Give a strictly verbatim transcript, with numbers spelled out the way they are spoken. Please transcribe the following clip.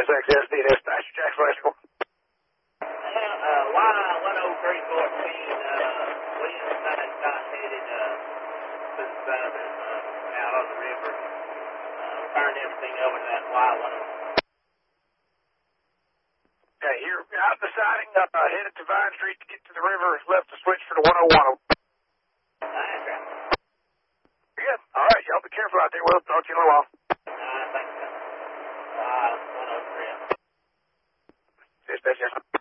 S X S D dispatch, Jack Flexible. Uh, Y one oh three fourteen, uh, Williams nine dot headed, uh, to the south and, uh, out on the river. Uh, turned everything over to that Y one oh. Okay, you're out the siding, uh, headed to Vine Street to get to the river, left to switch for the one oh one. That's right. Good. All right, y'all be careful out there. We'll talk to you in a little while. I think so. Y one oh three. Dispatch, yes.